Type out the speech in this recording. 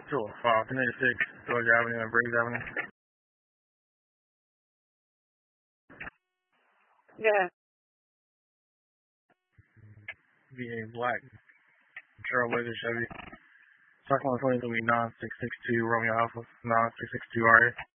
205, 1086, Georgia Avenue and Briggs Avenue. Yeah. VA Black. Trailblazer Chevy. Stock 120 will be 9662 Romeo Alpha, 9662 RA.